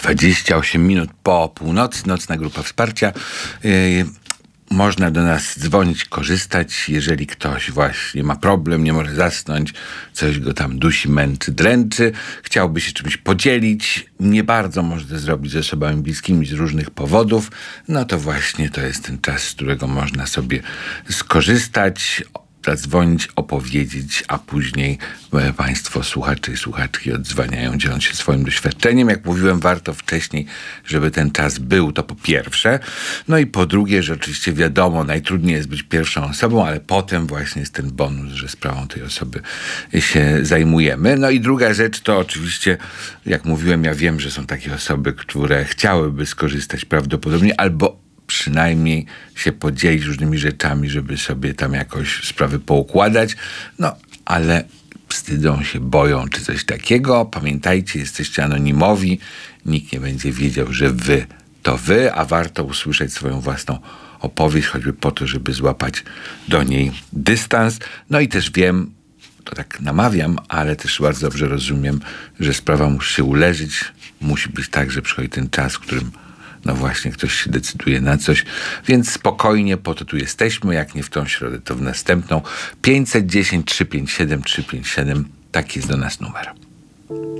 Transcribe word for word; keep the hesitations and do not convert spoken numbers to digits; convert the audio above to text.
dwadzieścia osiem minut po północy, nocna grupa wsparcia. Yy, można do nas dzwonić, korzystać, jeżeli ktoś właśnie ma problem, nie może zasnąć, coś go tam dusi, męczy, dręczy, chciałby się czymś podzielić, nie bardzo może to zrobić z osobami bliskimi z różnych powodów, no to właśnie to jest ten czas, z którego można sobie skorzystać, zadzwonić, opowiedzieć, a później e, państwo, słuchacze i słuchaczki odzwaniają, dzieląc się swoim doświadczeniem. Jak mówiłem, warto wcześniej, żeby ten czas był, to po pierwsze. No i po drugie, że oczywiście wiadomo, najtrudniej jest być pierwszą osobą, ale potem właśnie jest ten bonus, że sprawą tej osoby się zajmujemy. No i druga rzecz to oczywiście, jak mówiłem, ja wiem, że są takie osoby, które chciałyby skorzystać prawdopodobnie albo przynajmniej się podzielić różnymi rzeczami, żeby sobie tam jakoś sprawy poukładać. No, ale wstydzą się, boją czy coś takiego. Pamiętajcie, jesteście anonimowi. Nikt nie będzie wiedział, że wy to wy, a warto usłyszeć swoją własną opowieść, choćby po to, żeby złapać do niej dystans. No i też wiem, to tak namawiam, ale też bardzo dobrze rozumiem, że sprawa musi się uleżyć. Musi być tak, że przychodzi ten czas, w którym no właśnie, ktoś się decyduje na coś, więc spokojnie, po to tu jesteśmy, jak nie w tą środę, to w następną. pięćset dziesięć, trzysta pięćdziesiąt siedem, trzysta pięćdziesiąt siedem, taki jest do nas numer.